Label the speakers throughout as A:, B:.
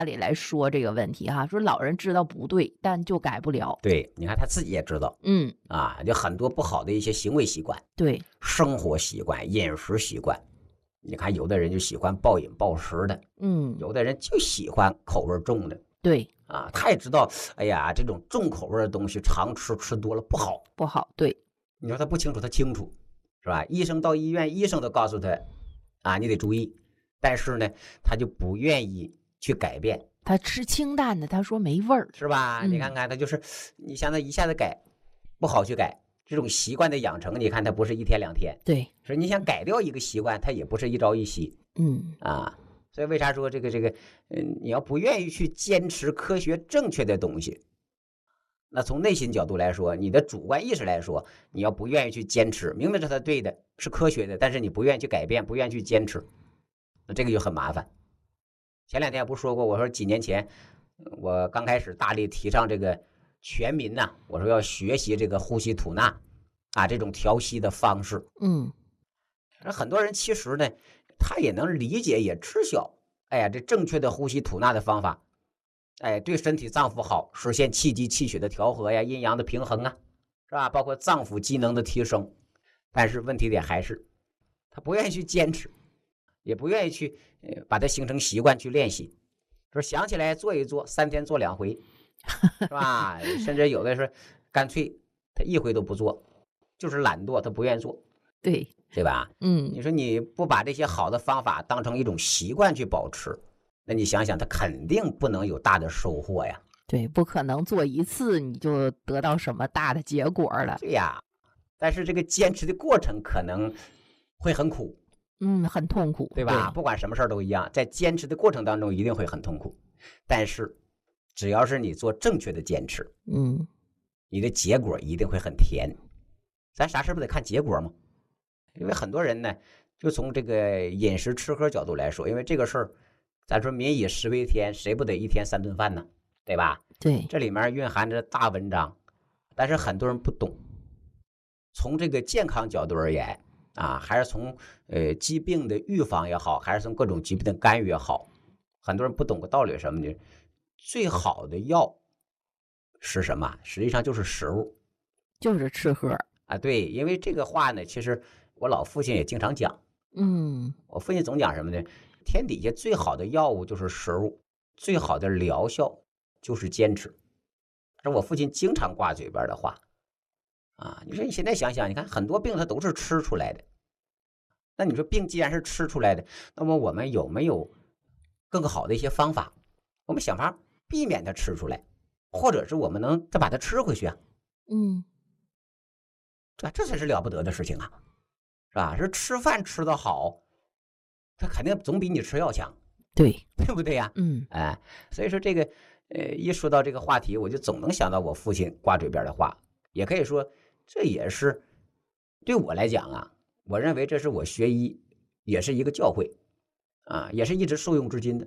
A: 里来说这个问题哈，说老人知道不对，但就改不了。
B: 对，你看他自己也知道
A: 嗯，
B: 就很多不好的一些行为习惯、
A: 对，
B: 生活习惯、饮食习惯。你看，有的人就喜欢暴饮暴食的，有的人就喜欢口味重的。
A: 对，
B: 他也知道，哎呀，这种重口味的东西常吃多了不好，
A: 不好，对，
B: 你说他不清楚，他清楚，是吧？医生到医院，医生都告诉他，你得注意，但是呢，他就不愿意去改变。
A: 他吃清淡的，他说没味儿，
B: 是吧？你看看他就是，你想他一下子改，不好去改。这种习惯的养成，你看他不是一天两天，
A: 对，
B: 所以你想改掉一个习惯，他也不是一朝一夕，所以为啥说这个，你要不愿意去坚持科学正确的东西，那从内心角度来说，你的主观意识来说，你要不愿意去坚持，明明是他对的，是科学的，但是你不愿意去改变，不愿意去坚持，那这个就很麻烦。前两天不说过，我说几年前我刚开始大力提倡这个全民我说要学习这个呼吸吐纳这种调息的方式。很多人其实呢，他也能理解，也知晓，哎呀，这正确的呼吸吐纳的方法，对身体脏腑好，实现气机气血的调和呀，阴阳的平衡是吧？包括脏腑机能的提升。但是问题点还是他不愿意去坚持，也不愿意去把它形成习惯去练习，说想起来做一做，3天做2回，是吧？甚至有的是干脆他1回都不做，就是懒惰，他不愿意做，对吧？你说你不把这些好的方法当成一种习惯去保持，那你想想，他肯定不能有大的收获呀。
A: 对，不可能做一次你就得到什么大的结果了。
B: 对呀，但是这个坚持的过程可能会很苦。
A: 很痛苦，
B: 对吧？不管什么事儿都一样，在坚持的过程当中一定会很痛苦，但是只要是你做正确的坚持，你的结果一定会很甜。咱啥事不得看结果吗？因为很多人呢，就从这个饮食吃喝角度来说，因为这个事儿，咱说民以食为天，谁不得1天3顿饭呢？对吧？
A: 对，
B: 这里面蕴含着大文章，但是很多人不懂。从这个健康角度而言还是从疾病的预防也好，还是从各种疾病的干预也好，很多人不懂个道理什么呢？最好的药是什么？实际上就是食物，
A: 就是吃喝
B: 对，因为这个话呢，其实我老父亲也经常讲。我父亲总讲什么呢？天底下最好的药物就是食物，最好的疗效就是坚持。这是我父亲经常挂嘴边的话。你说你现在想想，你看很多病它都是吃出来的，那你说病既然是吃出来的，那么我们有没有更好的一些方法？我们想法避免它吃出来，或者是我们能再把它吃回去这才是了不得的事情是吧？是吃饭吃得好，它肯定总比你吃药强，
A: 对
B: 不对呀？所以说这个一说到这个话题，我就总能想到我父亲挂嘴边的话，也可以说这也是对我来讲我认为这是我学医也是一个教诲也是一直受用至今的。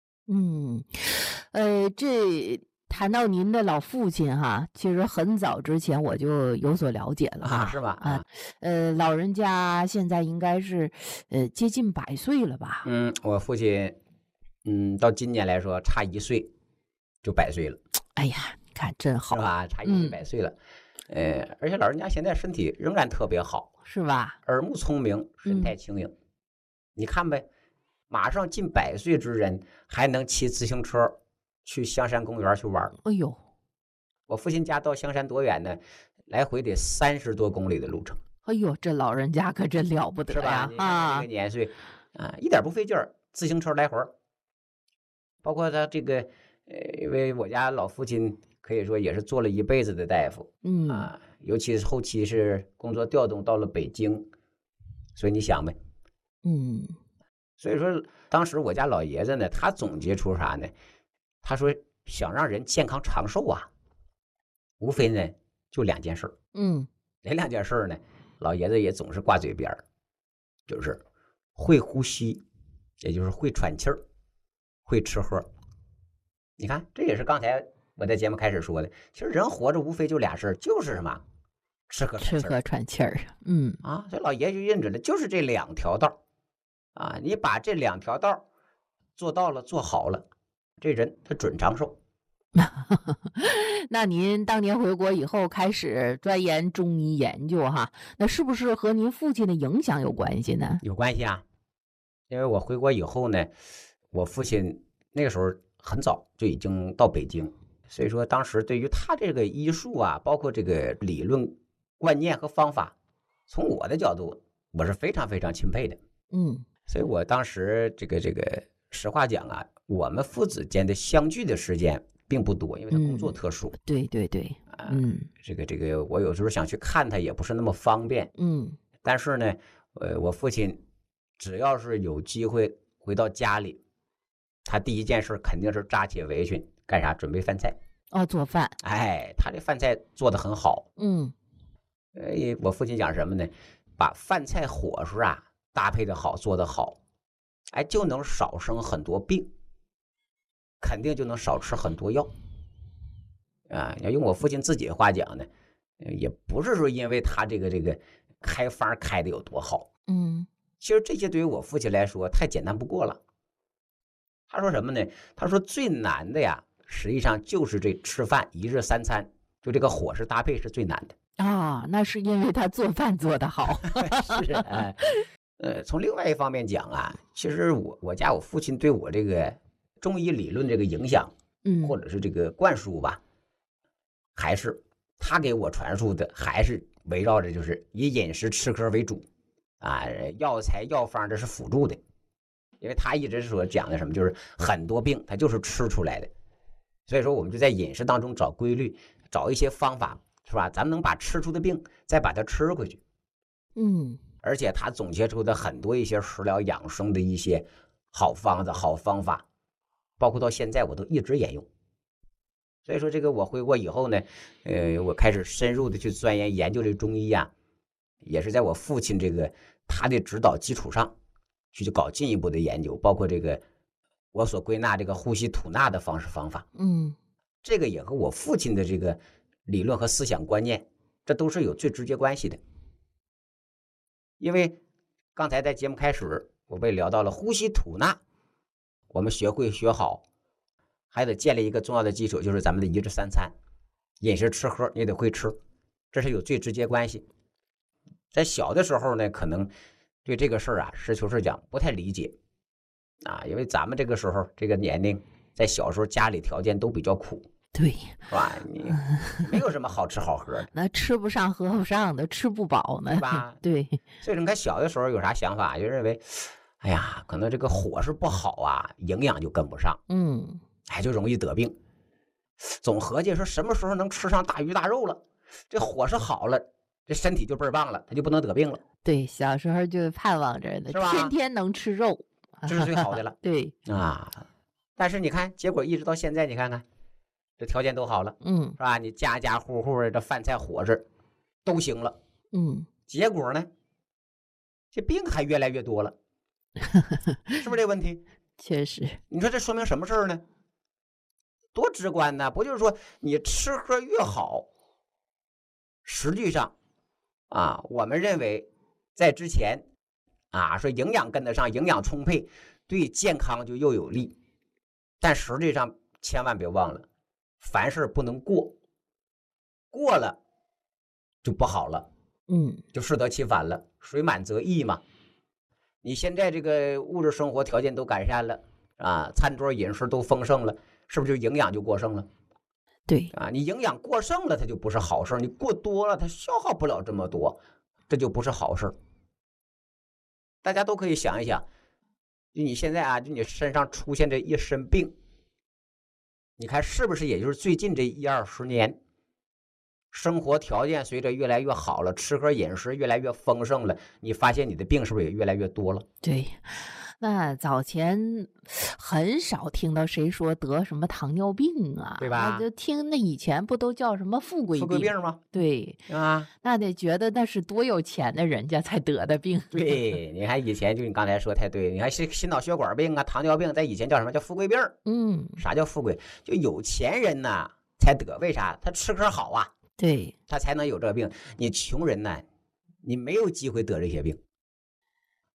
A: 这谈到您的老父亲其实很早之前我就有所了解了
B: 是吧？
A: 老人家现在应该是接近100岁了吧？
B: 我父亲到今年来说差1岁就100岁了。
A: 哎呀，你看真好，
B: 是吧？差1岁100岁了。而且老人家现在身体仍然特别好，
A: 是吧？
B: 耳目聪明，神态轻盈。你看呗，马上近100岁之人还能骑自行车去香山公园去玩。
A: 哎呦，
B: 我父亲家到香山多远呢？来回得30多公里的路程。
A: 哎呦，这老人家可真了不得呀！
B: 是吧？你看这个年岁一点不费劲儿，自行车来回。包括他这个因为我家老父亲可以说也是做了一辈子的大夫，尤其是后期是工作调动到了北京，所以你想呗，所以说当时我家老爷子呢，他总结出啥呢？他说想让人健康长寿无非呢就2件事。哪2件事呢？老爷子也总是挂嘴边，就是会呼吸，也就是会喘气儿，会吃喝。你看，这也是刚才我在节目开始说的，其实人活着无非就俩事儿，就是什么吃喝
A: 喘气儿。
B: 所以老爷就认准了，就是这2条道你把这2条道做到了，做好了， 这人他准长寿。
A: 那您当年回国以后开始钻研中医研究哈，那是不是和您父亲的影响有关系呢？
B: 有关系啊，因为我回国以后呢，我父亲那个时候很早就已经到北京，所以说当时对于他这个医术啊，包括这个理论观念和方法，从我的角度我是非常非常钦佩的。所以我当时这个实话讲啊，我们父子间的相聚的时间并不多，因为他工作特殊。
A: 对，
B: 这个我有时候想去看他也不是那么方便。但是呢，我父亲只要是有机会回到家里，他第一件事肯定是扎起围裙干啥？准备饭菜。
A: 做饭。
B: 哎，他这饭菜做得很好。我父亲讲什么呢？把饭菜伙食啊搭配的好，做得好，哎，就能少生很多病，肯定就能少吃很多药。要用我父亲自己的话讲呢，也不是说因为他这个开方开的有多好。其实这些对于我父亲来说太简单不过了。他说什么呢？他说最难的呀，实际上就是这吃饭一日三餐，就这个伙食搭配是最难的。
A: 那是因为他做饭做得好。
B: 是。从另外一方面讲啊，其实我父亲对我这个中医理论这个影响，或者是这个灌输吧，还是他给我传输的，还是围绕着就是以饮食吃喝为主啊，药材药方这是辅助的。因为他一直所讲的什么，就是很多病它就是吃出来的，所以说我们就在饮食当中找规律，找一些方法，是吧？咱们能把吃出的病再把它吃回去。而且他总结出的很多一些食疗养生的一些好方子、好方法，包括到现在我都一直沿用。所以说这个我回国以后呢，我开始深入的去钻研研究这中医啊，也是在我父亲他的指导基础上去搞进一步的研究，包括这个我所归纳这个呼吸吐纳的方式方法。这个也和我父亲的这个理论和思想观念，这都是有最直接关系的。因为刚才在节目开始我被聊到了呼吸吐纳，我们学会学好，还得建立一个重要的基础，就是咱们的一日三餐，饮食吃喝你也得会吃，这是有最直接关系。在小的时候呢，可能对这个事儿啊，实事求是讲不太理解因为咱们这个时候这个年龄，在小时候家里条件都比较苦。
A: 对，
B: 是吧？你没有什么好吃好喝的，
A: 那吃不上喝不上的，吃不饱呢，
B: 对吧？
A: 对，
B: 所以你看小的时候有啥想法，就认为，哎呀，可能这个伙食不好啊，营养就跟不上，就容易得病。总合计说什么时候能吃上大鱼大肉了，这伙食好了，这身体就倍儿棒了，他就不能得病了。
A: 对，小时候就盼望着呢，天天能吃肉，
B: 这是最好的了。
A: 对
B: 但是你看，结果一直到现在，你看看。这条件都好了，是吧？你家家户户的这饭菜伙食都行了，结果呢，这病还越来越多了，是不是这问题？
A: 确实，
B: 你说这说明什么事儿呢？多直观呢！不就是说你吃喝越好，实际上我们认为在之前说营养跟得上，营养充沛，对健康就又有利，但实际上千万别忘了。凡事不能过了就不好了，就适得其反了，水满则溢嘛。你现在这个物质生活条件都改善了餐桌饮食都丰盛了，是不是就营养就过剩了？
A: 对
B: 你营养过剩了，它就不是好事，你过多了，它消耗不了这么多，这就不是好事。大家都可以想一想，就你现在就你身上出现这一身病。你看是不是也就是最近这10-20年，生活条件随着越来越好了，吃喝饮食越来越丰盛了，你发现你的病是不是也越来越多了？
A: 对，那早前很少听到谁说得什么糖尿病
B: 对吧？
A: 就听那以前不都叫什么富贵
B: 病吗？
A: 对那得觉得那是多有钱的人家才得的病。
B: 对，你看以前就你刚才说太对，你看心脑血管病糖尿病在以前叫什么？叫富贵病。啥叫富贵？就有钱人才得，为啥？他吃喝好
A: 对，
B: 他才能有这个病。你穷人你没有机会得这些病。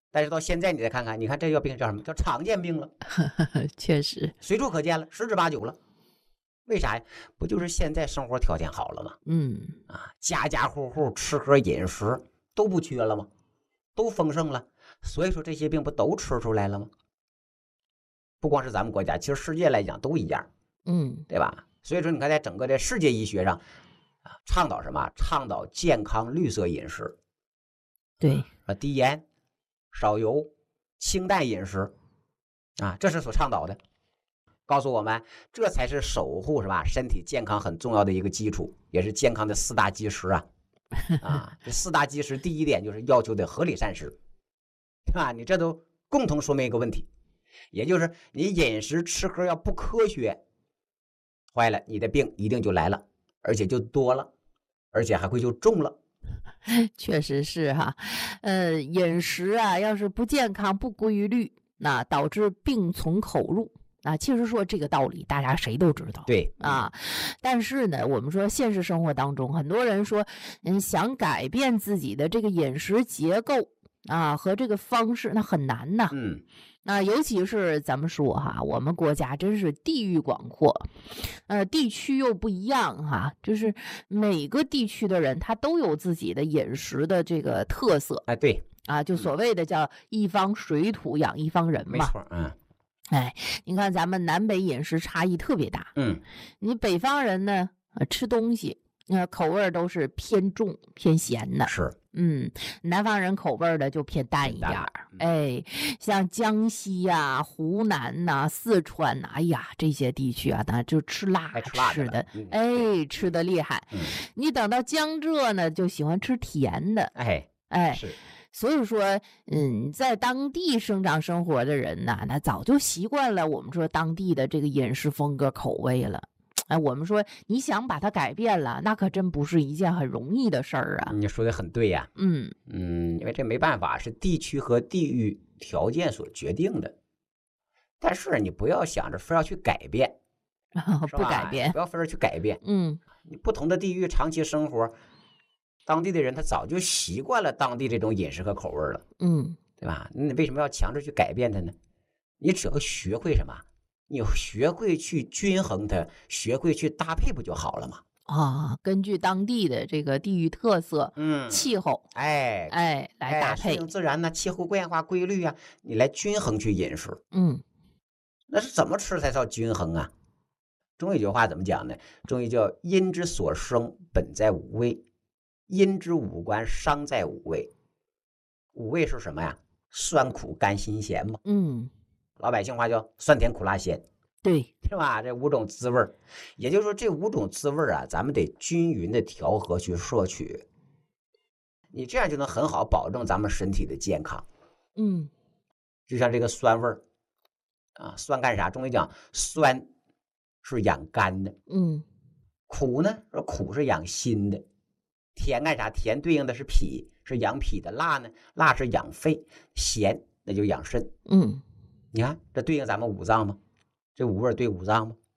B: 但是到现在你再看看，你看这个病叫什么？叫常见病了。
A: 确实，
B: 随处可见了，十之八九了。为啥呀？不就是现在生活条件好了吗？家家户户吃喝饮食都不缺了吗？都丰盛了，所以说这些病不都吃出来了吗？不光是咱们国家，其实世界来讲都一样，对吧？所以说你看，在整个的世界医学上，倡导什么？倡导健康绿色饮食，
A: 对，
B: 低盐、少油、清淡饮食，这是所倡导的。告诉我们，这才是守护是吧身体健康很重要的一个基础，也是健康的4大基石啊。这4大基石，第一点就是要求的合理膳食，对吧？你这都共同说明一个问题，也就是你饮食吃喝要不科学，坏了，你的病一定就来了，而且就多了，而且还会就重了。
A: 确实是哈，饮食要是不健康不规律，那导致病从口入。其实说这个道理大家谁都知道，
B: 对
A: 但是呢，我们说现实生活当中，很多人说想改变自己的这个饮食结构和这个方式，那很难呐。尤其是咱们说我们国家真是地域广阔，地区又不一样就是每个地区的人他都有自己的饮食的这个特色。
B: 对
A: 就所谓的叫一方水土养一方人嘛。
B: 没错，
A: 你看咱们南北饮食差异特别大。你北方人呢，吃东西口味都是偏重偏咸的，
B: 是。
A: 南方人口味的就偏淡一点。像江西湖南四川哎呀这些地区那就吃辣吃的，吃的厉害。你等到江浙呢，就喜欢吃甜的。
B: 是。
A: 所以说，在当地生长生活的人呢，那早就习惯了我们说当地的这个饮食风格口味了。我们说你想把它改变了，那可真不是一件很容易的事儿啊。
B: 你说的很对呀。因为这没办法，是地区和地域条件所决定的。但是你不要想着非要去改变，
A: 不改变，
B: 不要非要去改变。你不同的地域长期生活。当地的人他早就习惯了当地这种饮食和口味了，对吧？你为什么要强制去改变它呢？你只要学会什么？你学会去均衡它，学会去搭配不就好了吗？
A: 根据当地的这个地域特色、气候，来搭配，
B: 适应自然气候变化规律你来均衡去饮食。那是怎么吃才叫均衡啊？中医有句话怎么讲呢？中医叫阴之所生，本在五味。阴之五官，伤在五味。五味是什么呀？酸苦甘辛咸嘛。老百姓话叫酸甜苦辣咸，
A: 对，
B: 是吧？这5种滋味，也就是说这5种滋味咱们得均匀的调和去摄取，你这样就能很好保证咱们身体的健康。就像这个酸味酸干啥？中医讲酸是养肝的，苦呢，苦是养心的。甜干啥？甜对应的是脾，是养脾的；辣呢，辣是养肺；咸那就养肾。你看这对应咱们五脏吗？这5味对五脏吗？